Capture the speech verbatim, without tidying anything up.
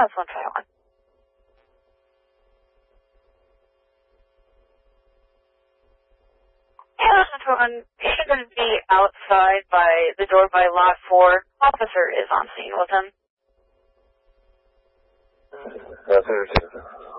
that's one twenty-one. Yeah, that's one twenty-one. He's going to be outside by the door by lot four. Officer is on scene with him. That's it.